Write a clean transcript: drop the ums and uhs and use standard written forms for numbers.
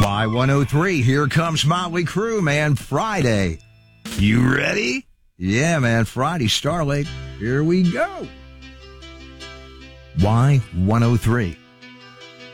Y103, here comes Motley Crue, man. Friday. You ready? Yeah, man. Friday, Starlight. Here we go. Y103.